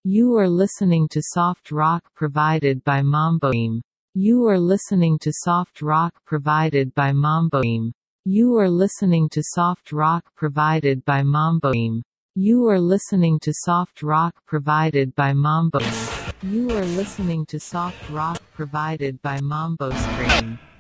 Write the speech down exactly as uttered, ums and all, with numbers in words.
You are listening to soft rock provided by Mamboim. You are listening to soft rock provided by Mamboim. You are listening to soft rock provided by Mamboim. You are listening to soft rock provided by Mamboim. You are listening to soft rock provided by Mambo Scream.